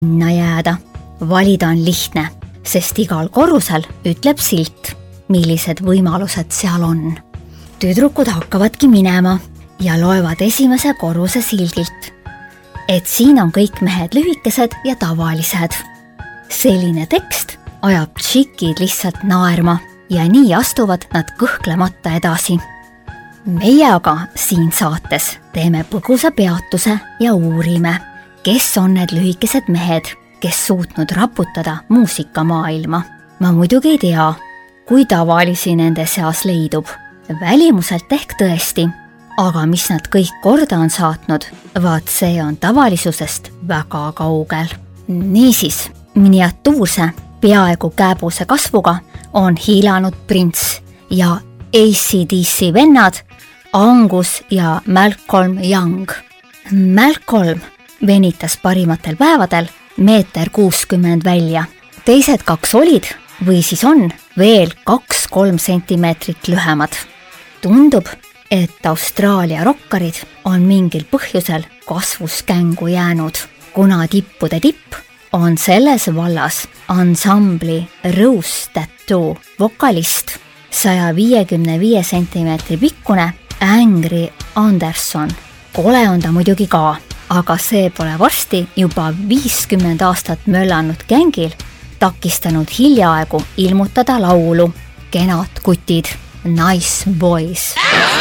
jääda. Valida on lihtne, sest igal korrusel ütleb silt, millised võimalused seal on. Tüdrukud hakkavadki minema ja loevad esimese korruse sildilt, et siin on kõik mehed lühikesed ja tavalised. Selline tekst ajab tšikid lihtsalt naerma ja nii astuvad nad kõhklemata edasi. Meie aga siin saates teeme põgusa peatuse ja uurime, kes on need lühikesed mehed, kes suutnud raputada muusikamaailma. Ma muidugi ei tea, kui tavalisi nende seas leidub. Välimuselt ehk tõesti, aga mis nad kõik korda on saatnud, vaat see on tavalisusest väga kaugel. Niisiis, miniatuurse, peaaegu kääbuse kasvuga on hiilanud Prince ja AC/DC vennad Angus ja Malcolm Young. Malcolm venitas parimatel päevadel 1,60 m välja. Teised kaks olid või siis on veel 2-3 sentimeetrit lühemad. Tundub, et Austraalia rokkarid on mingil põhjusel kasvuskängu jäänud, kuna tippude tipp on selles vallas ansambli Rose Tattoo vokalist 155 sentimeetri pikkune Angry Anderson. Kole on ta muidugi ka, aga see pole varsti juba 50 aastat möllanud gängil takistanud hiljaaegu ilmutada laulu Kenad kutid, Nice Boys.